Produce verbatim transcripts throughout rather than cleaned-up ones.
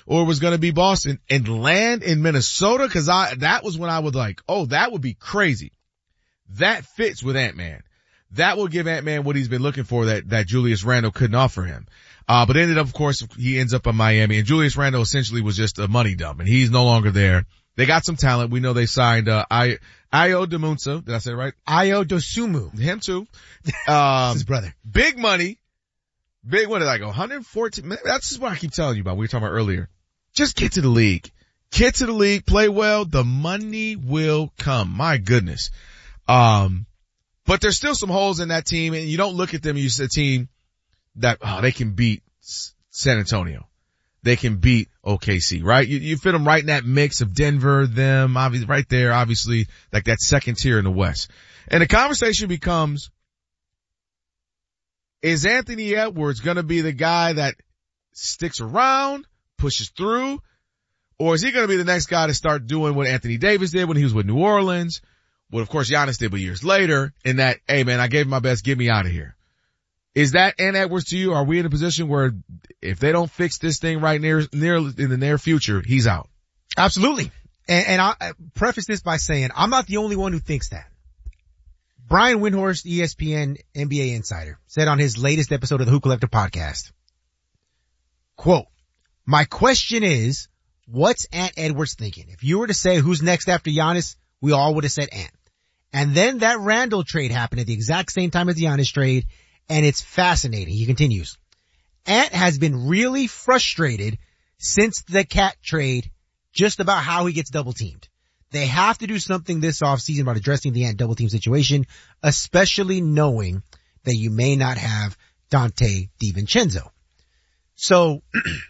or it was going to be Boston, and land in Minnesota? Cause I, that was when I was like, oh, that would be crazy. That fits with Ant-Man. That will give Ant-Man what he's been looking for that, that Julius Randle couldn't offer him. Uh, but ended up, of course, he ends up in Miami, and Julius Randle essentially was just a money dump, and he's no longer there. They got some talent. We know they signed, uh, I, Ayo Dosunmu. Did I say it right? Ayo Dosunmu. Him too. Um, his brother. Big money. Big money, like one hundred fourteen. That's just what I keep telling you about. We were talking about earlier. Just get to the league. Get to the league, play well. The money will come. My goodness. Um, but there's still some holes in that team, and you don't look at them and you see a team that, oh, they can beat San Antonio. They can beat O K C, right? You, you fit them right in that mix of Denver, them, obviously, right there, obviously, like that second tier in the West. And the conversation becomes, is Anthony Edwards going to be the guy that sticks around, pushes through, or is he going to be the next guy to start doing what Anthony Davis did when he was with New Orleans, what of course Giannis did but years later, in that, hey man, I gave my best, get me out of here. Is that Ant Edwards to you? Are we in a position where if they don't fix this thing right near, near, in the near future, he's out? Absolutely. And, and I, I preface this by saying I'm not the only one who thinks that. Brian Windhorst, E S P N N B A insider, said on his latest episode of the Hoop Collector podcast, quote, my question is, what's Ant Edwards thinking? If you were to say who's next after Giannis, we all would have said Ant. And then that Randle trade happened at the exact same time as the Giannis trade. And it's fascinating. He continues. Ant has been really frustrated since the Cat trade just about how he gets double teamed. They have to do something this offseason about addressing the Ant double team situation, especially knowing that you may not have Dante DiVincenzo. So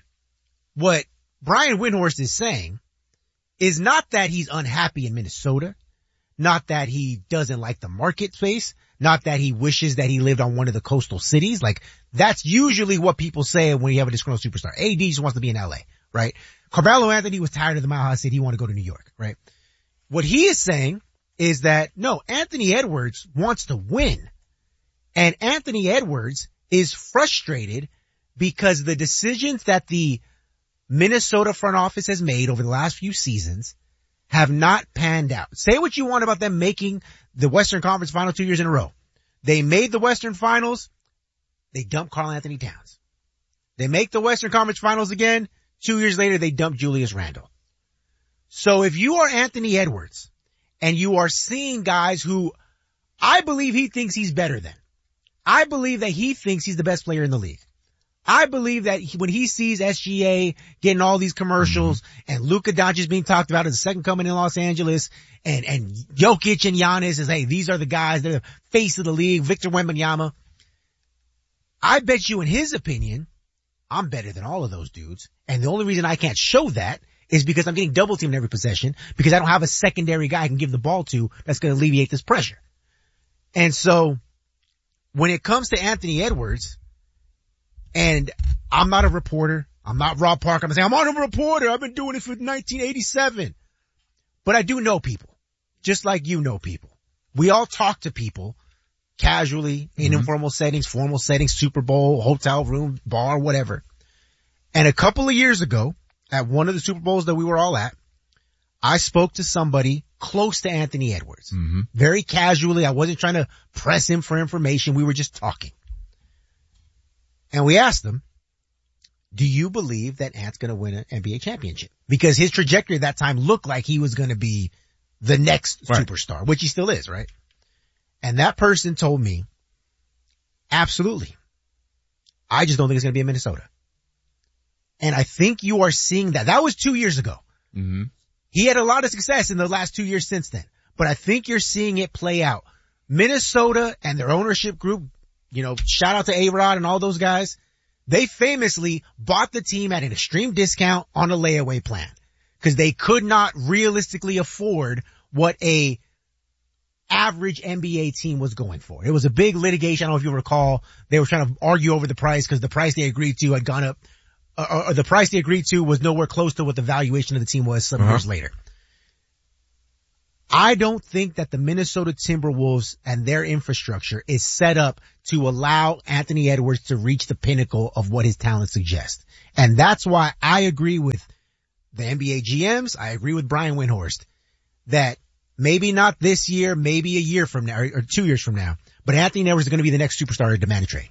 what Brian Windhorst is saying is not that he's unhappy in Minnesota, not that he doesn't like the market space, not that he wishes that he lived on one of the coastal cities. Like, that's usually what people say when you have a disgruntled superstar. A D just wants to be in L A, right? Carmelo Anthony was tired of the Mile High City. He wanted to go to New York, right? What he is saying is that, no, Anthony Edwards wants to win. And Anthony Edwards is frustrated because the decisions that the Minnesota front office has made over the last few seasons have not panned out. Say what you want about them making the Western Conference Final two years in a row. They made the Western Finals. They dumped Karl Anthony Towns. They make the Western Conference Finals again. Two years later, they dump Julius Randle. So if you are Anthony Edwards and you are seeing guys who I believe he thinks he's better than, I believe that he thinks he's the best player in the league. I believe that he, when he sees S G A getting all these commercials mm-hmm. and Luka Doncic being talked about as the second coming in Los Angeles and, and Jokic and Giannis is, hey, these are the guys, they're the face of the league, Victor Wembanyama. I bet you in his opinion, I'm better than all of those dudes. And the only reason I can't show that is because I'm getting double teamed every possession because I don't have a secondary guy I can give the ball to that's going to alleviate this pressure. And so when it comes to Anthony Edwards, and I'm not a reporter, I'm not Rob Parker, I'm saying I'm not a reporter, I've been doing it for nineteen eighty-seven. But I do know people, just like you know people. We all talk to people casually, in mm-hmm. informal settings, formal settings, Super Bowl, hotel room, bar, whatever. And a couple of years ago, at one of the Super Bowls that we were all at, I spoke to somebody close to Anthony Edwards. Mm-hmm. Very casually. I wasn't trying to press him for information. We were just talking. And we asked him, do you believe that Ant's going to win an N B A championship? Because his trajectory at that time looked like he was going to be the next right. superstar, which he still is, right? And that person told me, absolutely. I just don't think it's going to be in Minnesota. And I think you are seeing that. That was two years ago. Mm-hmm. He had a lot of success in the last two years since then. But I think you're seeing it play out. Minnesota and their ownership group, you know, shout out to A-Rod and all those guys. They famously bought the team at an extreme discount on a layaway plan because they could not realistically afford what a average N B A team was going for. It was a big litigation. I don't know if you recall. They were trying to argue over the price because the price they agreed to had gone up, or, or the price they agreed to was nowhere close to what the valuation of the team was some uh-huh. years later. I don't think that the Minnesota Timberwolves and their infrastructure is set up to allow Anthony Edwards to reach the pinnacle of what his talent suggests. And that's why I agree with the N B A G Ms. I agree with Brian Windhorst that maybe not this year, maybe a year from now or, or two years from now, but Anthony Edwards is going to be the next superstar to demand a trade.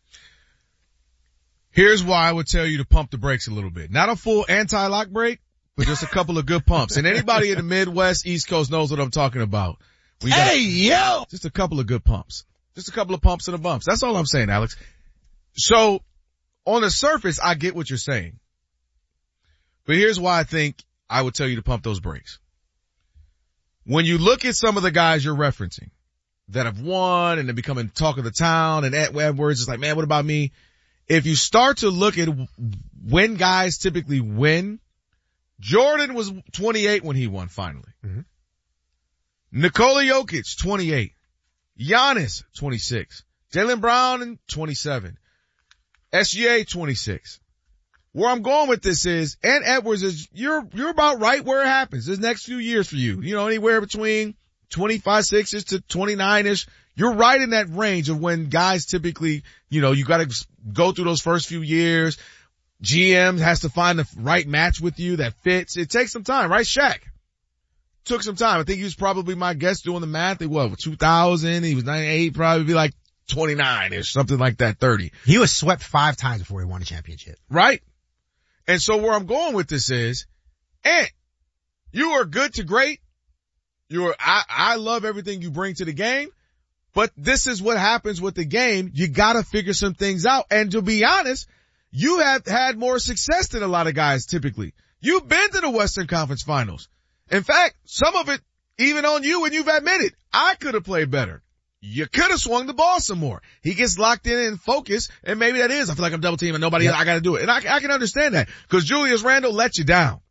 Here's why I would tell you to pump the brakes a little bit. Not a full anti-lock brake, but just a couple of good pumps. And anybody in the Midwest, East Coast knows what I'm talking about. We got hey, yo! Just a couple of good pumps. Just a couple of pumps and a bumps. That's all I'm saying, Alex. So, on the surface, I get what you're saying. But here's why I think I would tell you to pump those brakes. When you look at some of the guys you're referencing that have won and they're becoming talk of the town, and Edwards is like, man, what about me? If you start to look at when guys typically win, Jordan was twenty-eight when he won finally. Mm-hmm. Nikola Jokic, twenty-eight. Giannis, twenty-six. Jaylen Brown, twenty-seven. S G A, twenty-six. Where I'm going with this is, and Edwards is, you're, you're about right where it happens this next few years for you. You know, anywhere between twenty-five, six-ish to twenty-nine-ish. You're right in that range of when guys typically, you know, you gotta go through those first few years. G M has to find the right match with you that fits. It takes some time, right? Shaq took some time. I think he was probably my guess doing the math. They what, two thousand, he was ninety-eight, probably be like twenty-nine-ish, something like that, thirty. He was swept five times before he won a championship. Right? And so where I'm going with this is, Ant, you are good to great. You're, I, I love everything you bring to the game, but this is what happens with the game. You gotta figure some things out. And to be honest, you have had more success than a lot of guys typically. You've been to the Western Conference Finals. In fact, some of it even on you, and you've admitted, I could have played better. You could have swung the ball some more. He gets locked in and focused, and maybe that is, I feel like I'm double teaming nobody, yep. I gotta do it. And I, I can understand that, cause Julius Randle let you down.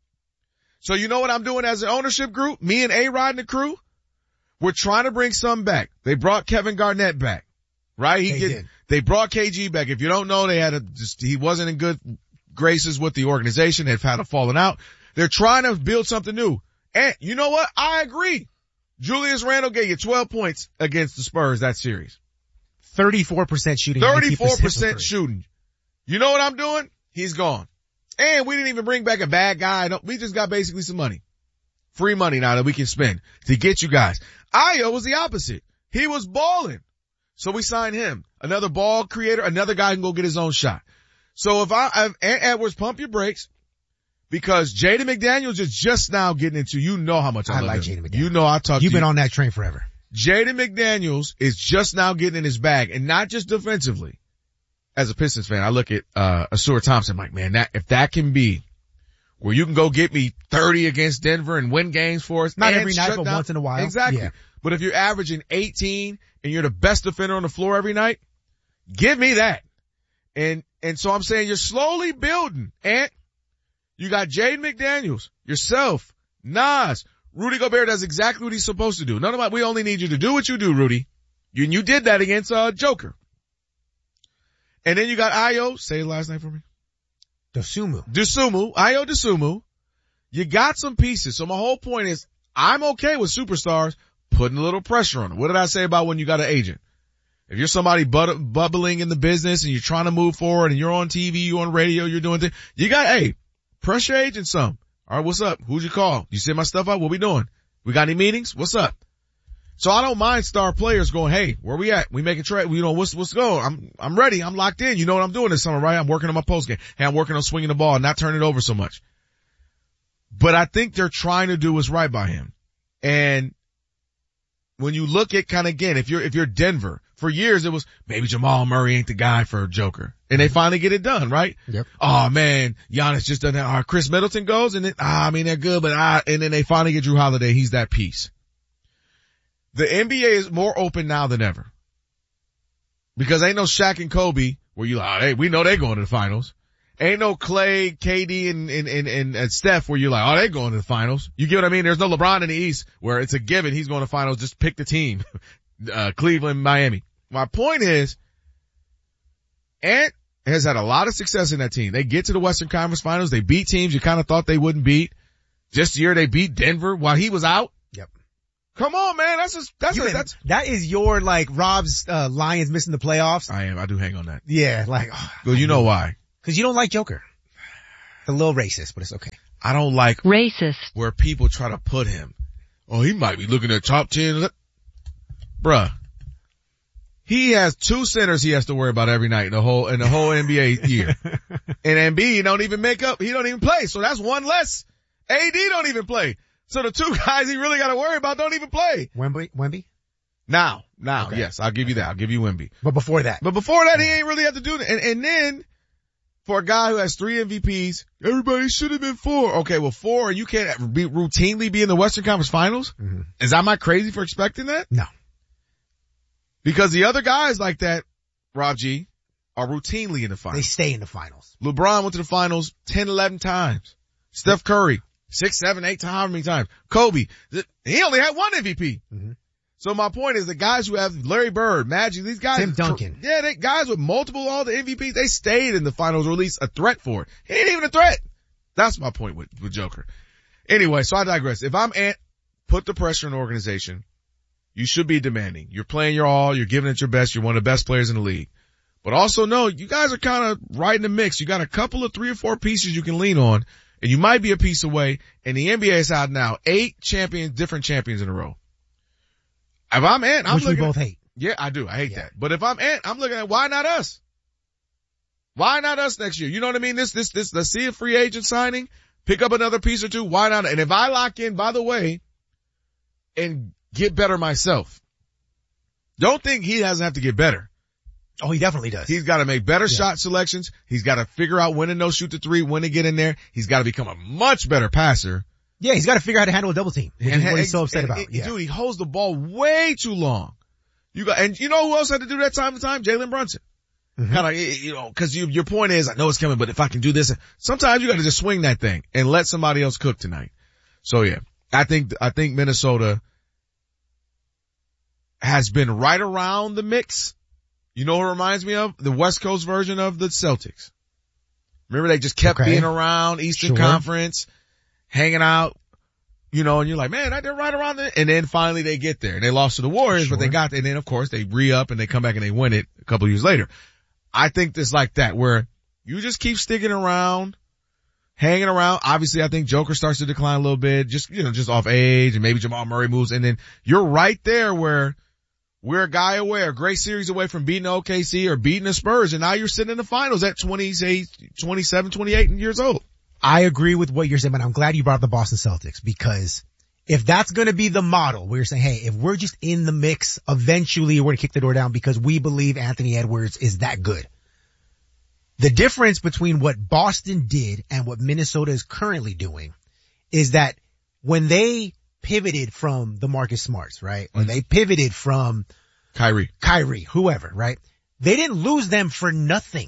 So you know what I'm doing as an ownership group? Me and A-Rod and the crew, we're trying to bring some back. They brought Kevin Garnett back, right? He they get, did. They brought K G back. If you don't know, they had a, just, he wasn't in good graces with the organization. They've had a falling out. They're trying to build something new. And you know what? I agree. Julius Randle gave you twelve points against the Spurs that series. thirty-four percent shooting. thirty-four percent shooting. You know what I'm doing? He's gone. And we didn't even bring back a bad guy. We just got basically some money. Free money now that we can spend to get you guys. Ayo was the opposite. He was balling. So we signed him. Another ball creator, another guy who can go get his own shot. So if I, if Ant Edwards, pump your brakes. Because Jaden McDaniels is just now getting into, you know how much I, I love like him. Jaden McDaniels. You know I talk You've to been you. on that train forever. Jaden McDaniels is just now getting in his bag, and not just defensively. As a Pistons fan, I look at, uh, Asura Thompson, like, man, that, if that can be where you can go get me thirty against Denver and win games for us. Not every night, but down, once in a while. Exactly. Yeah. But if you're averaging eighteen and you're the best defender on the floor every night, give me that. And, and so I'm saying you're slowly building, and you got Jaden McDaniels, yourself, Nas, Rudy Gobert does exactly what he's supposed to do. None of my, we only need you to do what you do, Rudy. You, you did that against, uh, Joker. And then you got Ayo, say his last name for me. Dosunmu. Dosunmu, Ayo Dosunmu. You got some pieces. So my whole point is, I'm okay with superstars putting a little pressure on them. What did I say about when you got an agent? If you're somebody but, bubbling in the business and you're trying to move forward and you're on T V, you're on radio, you're doing things, you got, hey, pressure agent some. All right, what's up? Who'd you call? You send my stuff out? What we doing? We got any meetings? What's up? So I don't mind star players going, hey, where we at? We making trade. You know, what's, what's going? I'm, I'm ready. I'm locked in. You know what I'm doing this summer, right? I'm working on my post game. Hey, I'm working on swinging the ball and not turning it over so much. But I think they're trying to do what's right by him. And when you look at kind of again, if you're, if you're Denver, for years it was maybe Jamal Murray ain't the guy for Joker. And they finally get it done, right? Yep. Oh man, Giannis just done that. Uh, Chris Middleton goes and then, ah, I mean, they're good, but ah, and then they finally get Drew Holiday. He's that piece. The N B A is more open now than ever. Because ain't no Shaq and Kobe where you like, oh, hey, we know they going to the finals. Ain't no Clay, K D, and, and, and, and, and Steph where you're like, oh, they going to the finals. You get what I mean? There's no LeBron in the East where it's a given he's going to finals. Just pick the team. uh, Cleveland, Miami. My point is, Ant has had a lot of success in that team. They get to the Western Conference Finals. They beat teams you kind of thought they wouldn't beat. Just the year they beat Denver while he was out. Yep. Come on, man. That's just, that's, You a, been- that's, that is your, like, Rob's, uh, Lions missing the playoffs. I am. I do hang on that. Yeah, like, Well, you know why? cause you don't like Joker. It's a little racist, but it's okay. I don't like Racist. where people try to put him. Oh, he might be looking at top ten. Bruh. He has two centers he has to worry about every night in the whole, in the whole N B A year. And Embiid don't even make up, he don't even play. So that's one less. A D don't even play. So the two guys he really got to worry about don't even play. Wemby, Wemby? Now, now, Okay. yes, I'll give you that. I'll give you Wemby. But before that. But before that, he ain't really have to do that. And, and then, for a guy who has three M V Ps, everybody should have been four. Okay, well four, and you can't be, routinely be in the Western Conference Finals? Mhm. Is that my crazy for expecting that? No. Because the other guys like that, Rob G, are routinely in the They finals. stay in the finals. LeBron went to the finals ten, eleven times. Steph Curry, six, seven, eight times, how many times? Kobe, th- he only had one M V P. Mhm. So my point is the guys who have Larry Bird, Magic, these guys. Tim Duncan. Yeah, they guys with multiple all the M V Ps, they stayed in the finals or at least a threat for it. He ain't even a threat. That's my point with, with Joker. Anyway, so I digress. If I'm Ant, put the pressure on the organization. You should be demanding. You're playing your all. You're giving it your best. You're one of the best players in the league. But also know you guys are kind of right in the mix. You got a couple of three or four pieces you can lean on, and you might be a piece away. And the N B A is out now. Eight champions, different champions in a row. If I'm Ant, I'm Which we looking both at, hate. yeah, I do. I hate Yeah. that. But if I'm Ant, I'm looking at why not us? Why not us next year? You know what I mean? This, this, this, let's see a free agent signing, pick up another piece or two. Why not? And if I lock in, by the way, and get better myself, don't think he doesn't have to get better. Oh, he definitely does. He's got to make better Yeah. shot selections. He's got to figure out when to no shoot the three, when to get in there. He's got to become a much better passer. Yeah, he's got to figure out how to handle a double team, which is what he's so upset and- about. and- Yeah. Dude, he holds the ball way too long. You got, and you know who else had to do that time to time? Jalen Brunson. Mhm. Kind of, you know, cause you, your point is, I know it's coming, but if I can do this, sometimes you got to just swing that thing and let somebody else cook tonight. So yeah, I think, I think Minnesota has been right around the mix. You know what it reminds me of? The West Coast version of the Celtics. Remember they just kept Okay. being around Eastern Sure. Conference, hanging out, you know, and you're like, man, they're right around there. And then finally they get there and they lost to the Warriors, but they Sure. got there. And then of course they re-up and they come back and they win it a couple of years later. I think it's like that where you just keep sticking around, hanging around. Obviously I think Joker starts to decline a little bit, just, you know, just off age, and maybe Jamal Murray moves, and then you're right there where we're a guy away, a great series away from beating O K C or beating the Spurs, and now you're sitting in the finals at twenty-eight, twenty-seven, twenty-eight years old. I agree with what you're saying, but I'm glad you brought up the Boston Celtics, because if that's going to be the model where you're saying, hey, if we're just in the mix, eventually we're going to kick the door down because we believe Anthony Edwards is that good. The difference between what Boston did and what Minnesota is currently doing is that when they pivoted from the Marcus Smarts, right? Or they pivoted from Kyrie. Kyrie, whoever, right? They didn't lose them for nothing.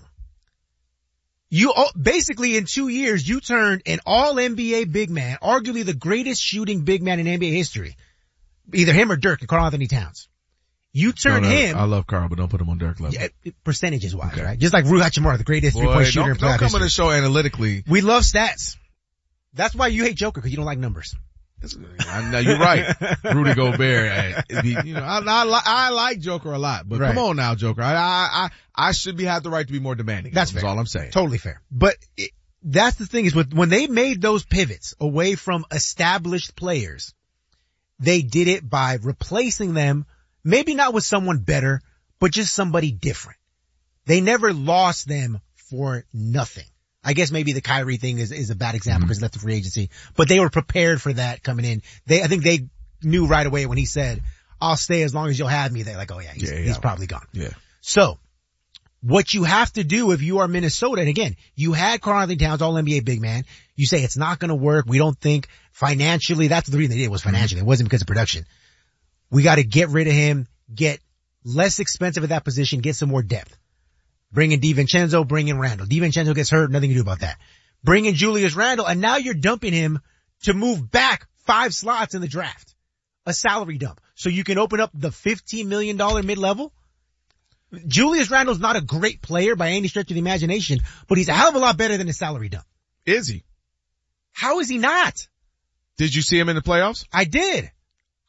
You, oh, basically in two years, you turned an all N B A big man, arguably the greatest shooting big man in N B A history. Either him or Dirk, Karl Anthony Towns. You turned No, no, him, I love Carl, but don't put him on Dirk level. yeah, percentages wise, Okay. right? Just like Rui Hachimura, the greatest three-point Boy, shooter in don't, don't playoff come on history. the show analytically. We love stats. That's why you hate Joker, because you don't like numbers. I know you're right, Rudy Gobert. uh, he- You know, I, I, li- I like Joker a lot, but Right. come on now, Joker. I, I, I, I should be have the right to be more demanding. That's That's fair. all I'm saying. Totally fair. But it, that's the thing is with, when they made those pivots away from established players, they did it by replacing them, maybe not with someone better, but just somebody different. They never lost them for nothing. I guess maybe the Kyrie thing is, is a bad example because mm-hmm. he left the free agency, but they were prepared for that coming in. They, I think they knew right away when he said, I'll stay as long as you'll have me. They're like, oh yeah, he's, Yeah, yeah. he's probably gone. Yeah. So what you have to do if you are Minnesota, and again, you had Karl Anthony Towns, all N B A big man. You say it's not going to work. We don't think financially. That's the reason they did it was financially. Mm-hmm. It wasn't because of production. We got to get rid of him, get less expensive at that position, get some more depth. Bring in DiVincenzo, bring in Randall. DiVincenzo gets hurt, nothing to do about that. Bring in Julius Randle, and now you're dumping him to move back five slots in the draft. A salary dump. So you can open up the fifteen million dollars mid-level. Julius Randle's not a great player by any stretch of the imagination, but he's a hell of a lot better than a salary dump. Is he? How is he not? Did you see him in the playoffs? I did.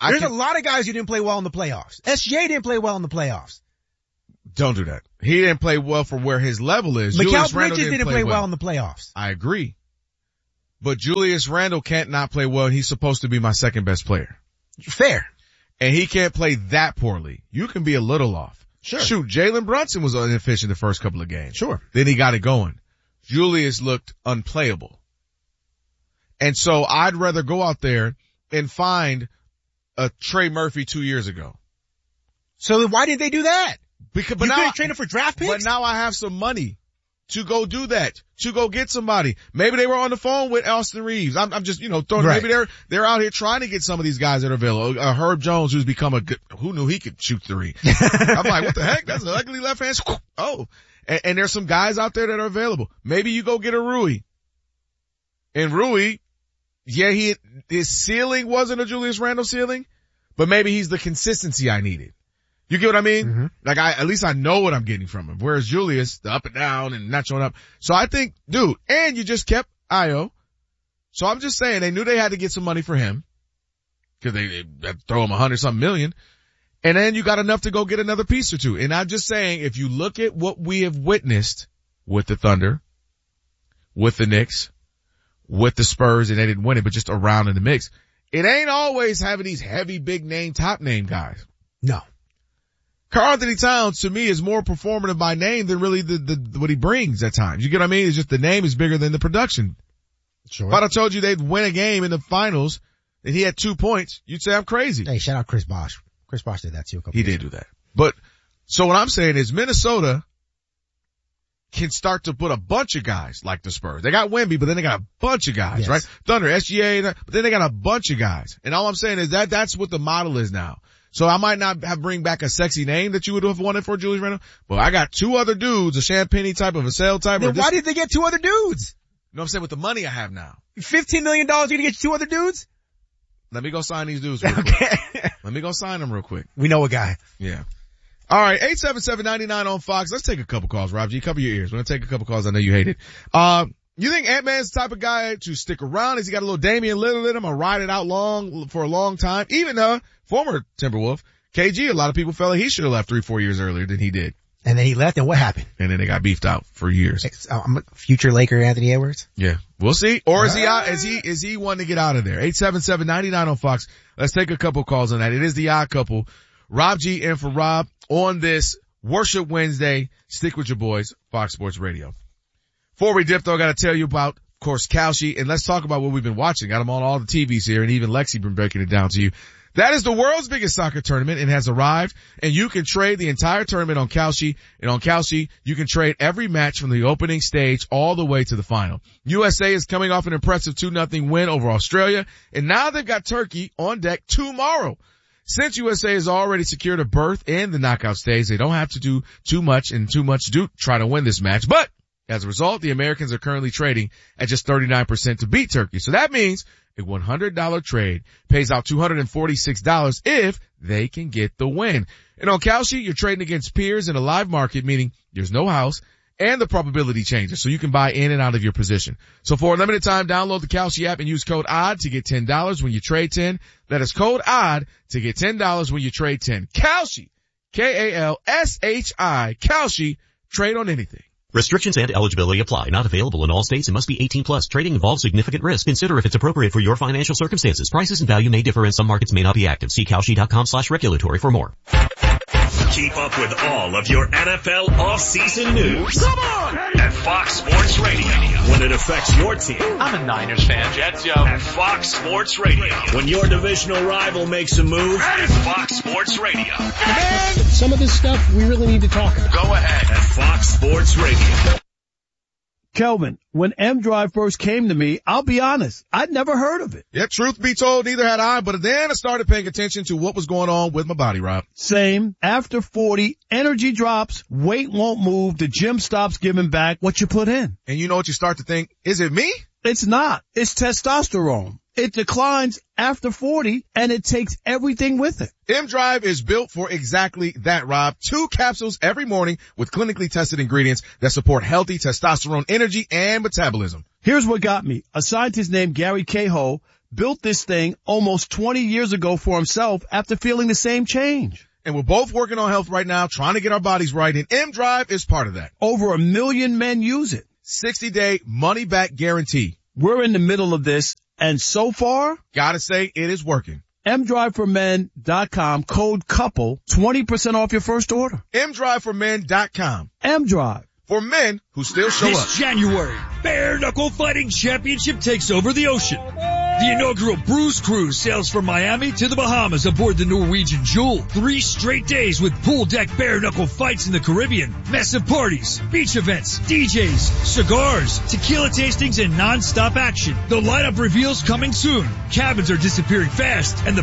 I There's can, a lot of guys who didn't play well in the playoffs. S G A didn't play well in the playoffs. don't do that. He didn't play well for where his level is. Mikal Julius Bridges Randle didn't, didn't play well. well in the playoffs. I agree. But Julius Randle can't not play well, and he's supposed to be my second best player. Fair. And he can't play that poorly. You can be a little off. Sure. Shoot, Jalen Brunson was inefficient the first couple of games. Sure. Then he got it going. Julius looked unplayable. And so I'd rather go out there and find a Trey Murphy two years ago. So then why didn't they do that? Because, but you now, couldn't trade him for draft picks? But now I have some money to go do that, to go get somebody. Maybe they were on the phone with Austin Reeves. I'm, I'm just, you know, throwing, Right. maybe they're, they're out here trying to get some of these guys that are available. Uh, Herb Jones, who's become a good, who knew he could shoot three? I'm like, what the heck? That's an ugly left hand. Oh, and, and there's some guys out there that are available. Maybe you go get a Rui. And Rui, yeah, he, his ceiling wasn't a Julius Randle ceiling, but maybe he's the consistency I needed. You get what I mean? Mm-hmm. Like I, at least I know what I'm getting from him. Whereas Julius, the up and down and not showing up. So I think, dude, and you just kept Ayo. So I'm just saying they knew they had to get some money for him. Cause they, they had to throw him a hundred something million. And then you got enough to go get another piece or two. And I'm just saying, if you look at what we have witnessed with the Thunder, with the Knicks, with the Spurs, and they didn't win it, but just around in the mix, it ain't always having these heavy, big name, top name guys. No. Karl-Anthony Towns, to me, is more performative by name than really the, the, what he brings at times. You get what I mean? It's just the name is bigger than the production. Sure. If I'd have told you they'd win a game in the finals and he had two points, you'd say I'm crazy. Hey, shout out Chris Bosh. Chris Bosh did that too a couple He years did ago. do that. But, so what I'm saying is Minnesota can start to put a bunch of guys like the Spurs. They got Wemby, but then they got a bunch of guys, Yes. right? Thunder, S G A, but then they got a bunch of guys. And all I'm saying is that that's what the model is now. So I might not have bring back a sexy name that you would have wanted for Julius Randle, but I got two other dudes, a Champagne type of a sale type. Then or this, why did they get two other dudes? you know what I'm saying? With the money I have now. fifteen million dollars you're gonna get two other dudes? Let me go sign these dudes real quick. Okay. Let me go sign them real quick. We know a guy. Yeah. All right, eight seven seven, nine nine on Fox. Let's take a couple calls, Rob G. Cover your ears. We're going to take a couple calls. I know you hate it. Um, you think Ant-Man's the type of guy to stick around? Has he got a little Damian Lillard in him or ride it out long for a long time? Even uh former Timberwolf, K G, a lot of people felt like he should have left three, four years earlier than he did. And then he left, and what happened? And then they got beefed out for years. Um, future Laker Anthony Edwards? Yeah. We'll see. Or is he out, is he, is he one to get out of there? eight seven seven, nine nine on Fox. Let's take a couple calls on that. It is the odd couple. Rob G and for Rob on this Worship Wednesday. Stick with your boys, Fox Sports Radio. Before we dip though, I gotta tell you about, of course, Kalshi, and let's talk about what we've been watching. Got them on all the T Vs here, and even Lexi been breaking it down to you. That is the world's biggest soccer tournament and has arrived, and you can trade the entire tournament on Kalshi, and on Kalshi, you can trade every match from the opening stage all the way to the final. U S A is coming off an impressive two nothing win over Australia, and now they've got Turkey on deck tomorrow. Since U S A has already secured a berth in the knockout stage, they don't have to do too much and too much to try to win this match, but as a result, the Americans are currently trading at just thirty-nine percent to beat Turkey. So that means a one hundred dollars trade pays out two hundred forty-six dollars if they can get the win. And on Kalshi, you're trading against peers in a live market, meaning there's no house and the probability changes, so you can buy in and out of your position. So for a limited time, download the Kalshi app and use code O D D to get ten dollars when you trade ten. That is code O D D to get ten dollars when you trade ten. Kalshi, K A L S H I, Kalshi, trade on anything. Restrictions and eligibility apply. Not available in all states and must be eighteen plus. Trading involves significant risk. Consider if it's appropriate for your financial circumstances. Prices and value may differ and some markets may not be active. See Kalshi.com slash regulatory for more. Keep up with all of your N F L offseason news. Come on! At Fox Sports Radio. When it affects your team. I'm a Niners fan. Jets, yo. At Fox Sports Radio. When your divisional rival makes a move. At Fox Sports Radio. Man, some of this stuff we really need to talk about. Go ahead. At Fox Sports Radio. Kelvin, when M-Drive first came to me, I'll be honest, I'd never heard of it. Yeah, truth be told, neither had I, but then I started paying attention to what was going on with my body, Rob. Same. After forty, energy drops, weight won't move, the gym stops giving back what you put in. And you know what you start to think? Is it me? It's not. It's testosterone. It declines after forty, and it takes everything with it. M-Drive is built for exactly that, Rob. Two capsules every morning with clinically tested ingredients that support healthy testosterone energy and metabolism. Here's what got me. A scientist named Gary Cahill built this thing almost twenty years ago for himself after feeling the same change. And we're both working on health right now, trying to get our bodies right, and M-Drive is part of that. Over a million men use it. sixty day money-back guarantee. We're in the middle of this, and so far, gotta say, it is working. M drive for men dot com, code COUPLE, twenty percent off your first order. M drive for men dot com. M-Drive. For men who still show this up. This January, Bare Knuckle Fighting Championship takes over the ocean. The inaugural Bruise Cruise sails from Miami to the Bahamas aboard the Norwegian Jewel. Three straight days with pool deck bare knuckle fights in the Caribbean, massive parties, beach events, D Js, cigars, tequila tastings, and non-stop action. The lineup reveals coming soon. Cabins are disappearing fast, and the